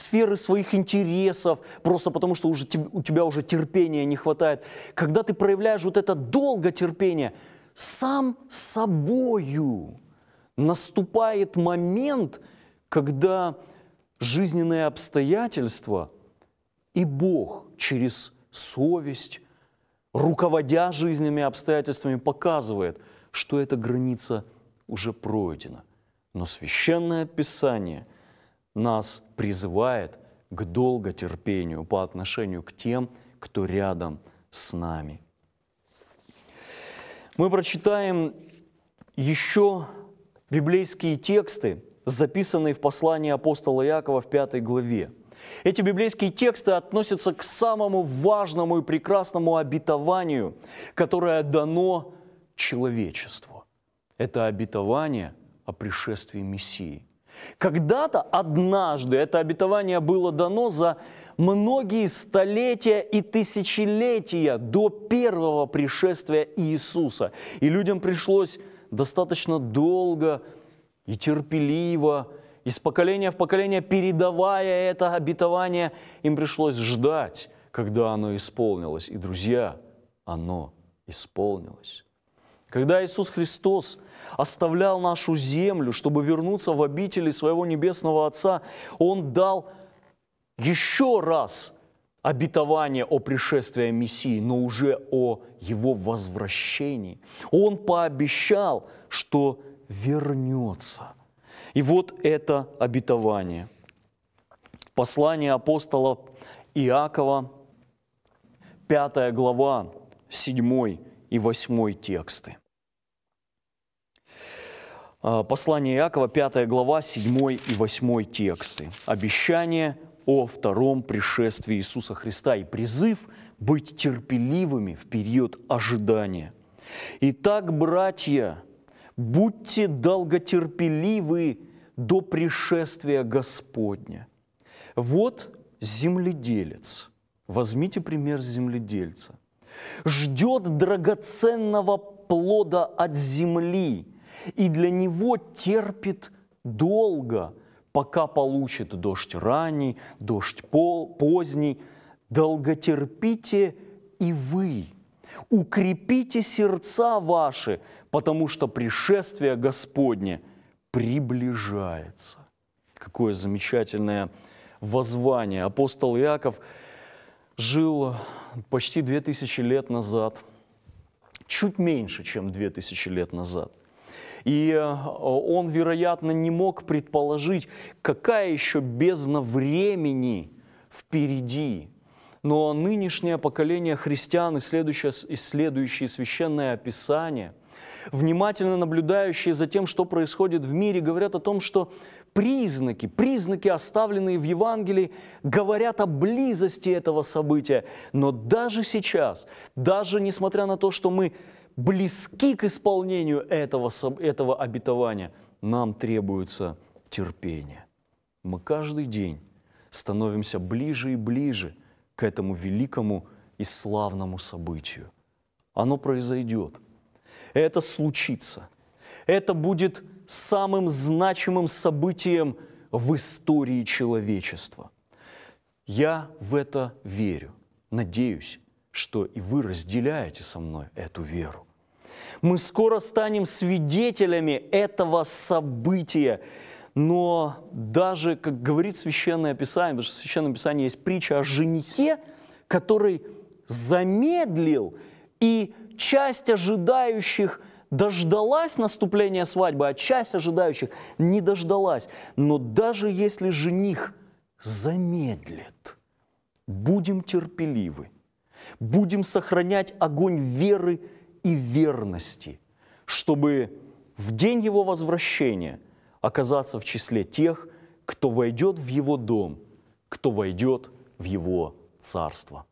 сферы своих интересов, просто потому что у тебя уже терпения не хватает. Когда ты проявляешь вот это долготерпение, сам собою наступает момент, когда жизненные обстоятельства и Бог через совесть, руководя жизненными обстоятельствами, показывает, что эта граница уже пройдена. Но Священное Писание нас призывает к долготерпению по отношению к тем, кто рядом с нами. Мы прочитаем еще библейские тексты, записанные в послании апостола Иакова в 5 главе. Эти библейские тексты относятся к самому важному и прекрасному обетованию, которое дано человечеству. Это обетование о пришествии Мессии. Когда-то, однажды, это обетование было дано за многие столетия и тысячелетия до первого пришествия Иисуса. И людям пришлось достаточно долго и терпеливо, из поколения в поколение, передавая это обетование, им пришлось ждать, когда оно исполнилось. И, друзья, оно исполнилось. Когда Иисус Христос оставлял нашу землю, чтобы вернуться в обители своего Небесного Отца, Он дал еще раз обетование о пришествии Мессии, но уже о Его возвращении. Он пообещал, что вернется. И вот это обетование. Послание апостола Иакова, 5 глава, 7 и 8 тексты. Послание Иакова, 5 глава, 7 и 8 тексты. Обещание о втором пришествии Иисуса Христа и призыв быть терпеливыми в период ожидания. Итак, братья, будьте долготерпеливы до пришествия Господня. Вот земледелец. Возьмите пример земледельца. Ждет драгоценного плода от земли и для него терпит долго, пока получит дождь ранний, дождь поздний. Долготерпите и вы, укрепите сердца ваши, потому что пришествие Господне приближается. Какое замечательное воззвание. Апостол Иаков жил почти 2000 лет назад, чуть меньше, чем 2000 лет назад. И он, вероятно, не мог предположить, какая еще бездна времени впереди. Но нынешнее поколение христиан, исследующие Священное Писание, внимательно наблюдающие за тем, что происходит в мире, говорят о том, что признаки, оставленные в Евангелии, говорят о близости этого события. Но даже сейчас, даже несмотря на то, что мы близки к исполнению этого обетования, нам требуется терпение. Мы каждый день становимся ближе и ближе к этому великому и славному событию. Оно произойдет. Это случится. Это будет самым значимым событием в истории человечества. Я в это верю. Надеюсь, что и вы разделяете со мной эту веру. Мы скоро станем свидетелями этого события. Но даже, как говорит Священное Писание, потому что в Священном Писании есть притча о женихе, который замедлил, и часть ожидающих дождалась наступления свадьбы, а часть ожидающих не дождалась. Но даже если жених замедлит, будем терпеливы, будем сохранять огонь веры и верности, чтобы в день его возвращения оказаться в числе тех, кто войдет в его дом, кто войдет в его царство.